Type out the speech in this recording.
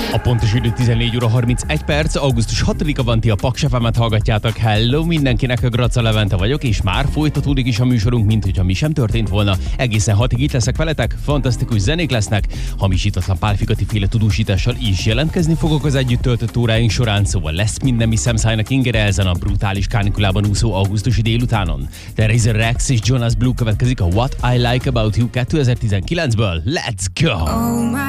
A pontos idő 14 óra 31 perc, augusztus 6-a van, ti a Paks FM-et hallgatjátok. Hello mindenkinek, a Graca Levente vagyok, és már folytatódik is a műsorunk, mint hogyha mi sem történt volna. Egészen 6-ig itt leszek veletek, fantasztikus zenék lesznek, hamisítatlan pálfikati féle tudósítással is jelentkezni fogok az együtt töltött óráink során, szóval lesz minden, mi szemszájnak ingere ezen a brutális kánikulában úszó augusztusi délutánon. Teresa Rex és Jonas Blue következik a What I Like About You 2019-ből. Let's go! Oh my